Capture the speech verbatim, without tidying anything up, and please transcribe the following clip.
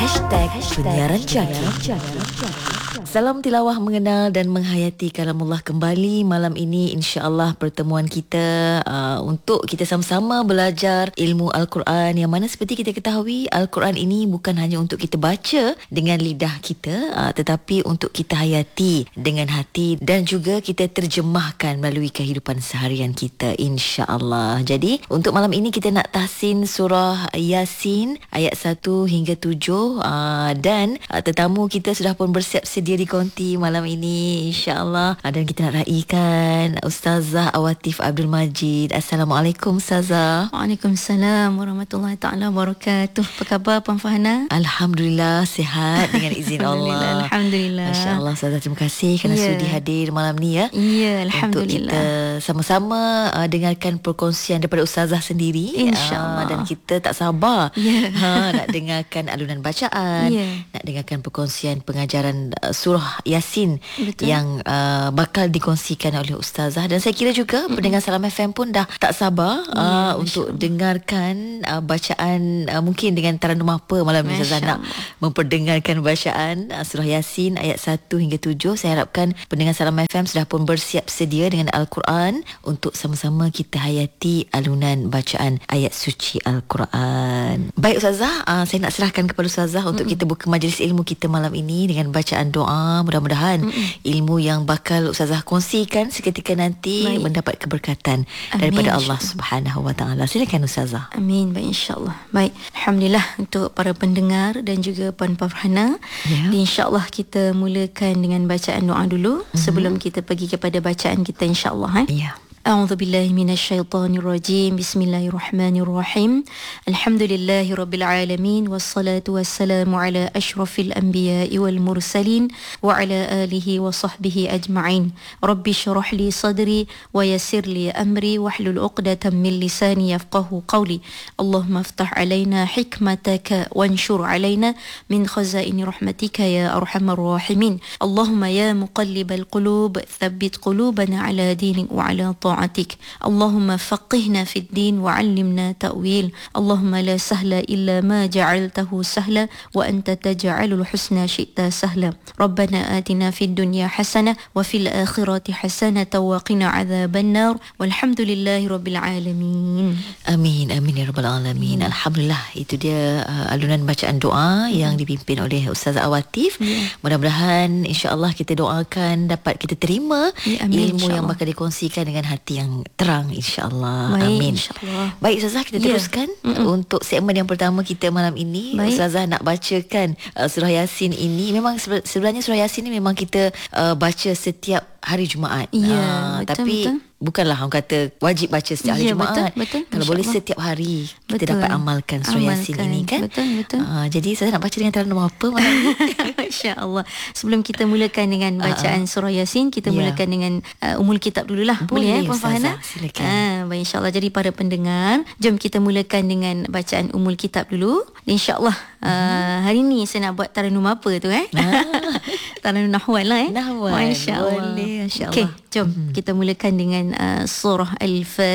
Hashtag Penyiaran Jaki. Salam tilawah mengenal dan menghayati kalamullah kembali malam ini, insya-Allah pertemuan kita uh, untuk kita sama-sama belajar ilmu Al-Quran, yang mana seperti kita ketahui Al-Quran ini bukan hanya untuk kita baca dengan lidah kita, uh, tetapi untuk kita hayati dengan hati dan juga kita terjemahkan melalui kehidupan seharian kita, insya-Allah. Jadi untuk malam ini kita nak tahsin surah Yasin ayat satu hingga tujuh, uh, dan uh, tetamu kita sudah pun bersiap sedia di konti malam ini, insya-Allah. Uh, dan kita nak raikan Ustazah Awatif Abdul Majid. Assalamualaikum Ustazah. Waalaikumsalam warahmatullahi taala wabarakatuh. Apa khabar Puan Farhana? Alhamdulillah sihat dengan izin Allah. Alhamdulillah. Masya-Allah Ustazah, terima kasih kerana yeah. sudi hadir malam ni ya. Ya, alhamdulillah. Untuk kita sama-sama uh, dengarkan perkongsian daripada Ustazah sendiri, insya-Allah. Uh, dan kita tak sabar yeah. ha, nak dengarkan alunan bacaan, yeah. nak dengarkan perkongsian pengajaran uh, surah Yasin. Betul. Yang uh, bakal dikongsikan oleh Ustazah, dan saya kira juga mm-hmm. pendengar Salam F M pun dah tak sabar yeah, uh, untuk dengarkan uh, bacaan, uh, mungkin dengan taranum apa malam ni Ustazah nak memperdengarkan bacaan uh, surah Yasin ayat satu hingga tujuh. Saya harapkan pendengar Salam F M sudah pun bersiap sedia dengan Al-Quran untuk sama-sama kita hayati alunan bacaan ayat suci Al-Quran. Baik Ustazah, uh, saya nak serahkan kepada Ustazah untuk mm-hmm. kita buka majlis ilmu kita malam ini dengan bacaan doa. Mudah-mudahan mm-hmm. ilmu yang bakal Ustazah kongsikan seketika nanti baik. mendapat keberkatan Amin, daripada Allah Subhanahu Wa Taala. Silakan Ustazah. Amin, baik, insya-Allah. Baik, alhamdulillah untuk para pendengar dan juga Puan Farhana. Ya. Insya-Allah kita mulakan dengan bacaan doa dulu mm-hmm. sebelum kita pergi kepada bacaan kita, insya-Allah. Eh? Ya. أعوذ بالله من الشيطان الرجيم بسم الله الرحمن الرحيم الحمد لله رب العالمين والصلاة والسلام على أشرف الأنبياء والمرسلين وعلى آله وصحبه أجمعين رب اشرح لي صدري ويسر لي أمري واحلل عقدة من لساني يفقه قولي اللهم افتح علينا حكمتك وانشر علينا من خزائن رحمتك يا أرحم الراحمين اللهم يا مقلب القلوب ثبت قلوبنا على دينك وعلى طاعتك طاعتك اللهم فقهنا في الدين وعلمنا تأويل اللهم لا سهل إلا ما جعلته سهلا وأنت تجعل الحسنى شئت سهلا ربنا آتنا في الدنيا حسنة وفي الآخرة حسنة وقنا عذاب النار والحمد لله رب العالمين. Amin, amin ya rabbal alamin. Hmm. Alhamdulillah, itu dia uh, alunan bacaan doa hmm. yang dipimpin oleh Ustazah Awatif. Yeah. Mudah-mudahan insya-Allah kita doakan dapat kita terima yeah, amin, ilmu yang bakal dikongsikan dengan hati yang terang, insya-Allah. Amin. Insya-Allah. Baik Ustazah, kita yeah. teruskan Mm-mm. untuk segmen yang pertama kita malam ini. Baik. Ustazah nak bacakan uh, surah Yasin ini. Memang sebenarnya surah Yasin ini memang kita uh, baca setiap hari Jumaat. Ya, uh, betul, tapi betul. bukanlah orang kata wajib baca setiap hari ya, Jumaat. Betul, betul. Kalau boleh setiap hari kita betul. dapat amalkan surah amalkan. Yasin ini kan. Betul, betul. Uh, jadi saya nak baca dengan taranum apa malam ni? Masya-Allah. Sebelum kita mulakan dengan bacaan uh-uh. surah Yasin, kita yeah. mulakan dengan uh, umul kitab dululah. Boleh, boleh ya Puan Farhana? Silakan. Ah, baik, insya-Allah. Jadi para pendengar, jom kita mulakan dengan bacaan umul kitab dulu. Insya-Allah uh-huh. uh, hari ni saya nak buat taranum apa tu eh? Ah. Taranum nahwal lah eh. Nahwal. Masya-Allah. Boleh, insya-Allah. Okey, jom hmm. kita mulakan dengan uh, surah Al-Fatiha.